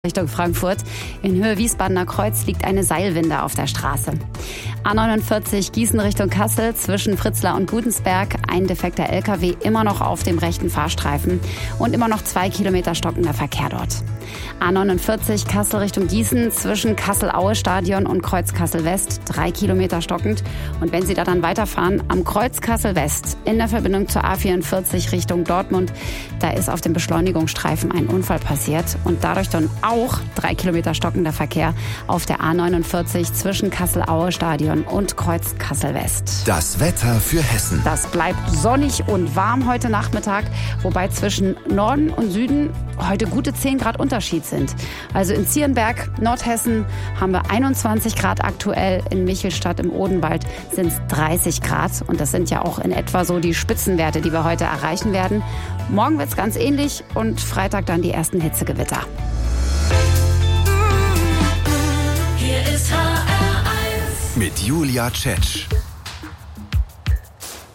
Richtung Frankfurt. In Höhe Wiesbadener Kreuz liegt eine Seilwinde auf der Straße. A49 Gießen Richtung Kassel zwischen Fritzlar und Gudensberg. Ein defekter LKW immer noch auf dem rechten Fahrstreifen und immer noch 2 Kilometer stockender Verkehr dort. A49 Kassel Richtung Gießen zwischen Kassel-Aue-Stadion und Kreuz Kassel-West 3 Kilometer stockend. Und wenn Sie da dann weiterfahren, am Kreuz Kassel-West in der Verbindung zur A44 Richtung Dortmund, da ist auf dem Beschleunigungsstreifen ein Unfall passiert und dadurch dann auch 3 Kilometer stockender Verkehr auf der A49 zwischen Kassel-Aue-Stadion und Kreuz Kassel-West. Das Wetter für Hessen. Das bleibt sonnig und warm heute Nachmittag, wobei zwischen Norden und Süden heute gute 10 Grad Unterschied sind. Also in Zierenberg, Nordhessen, haben wir 21 Grad aktuell. In Michelstadt im Odenwald sind es 30 Grad. Und das sind ja auch in etwa so die Spitzenwerte, die wir heute erreichen werden. Morgen wird es ganz ähnlich und Freitag dann die ersten Hitzegewitter. Hier ist HR1 Mit Julia Tschetsch.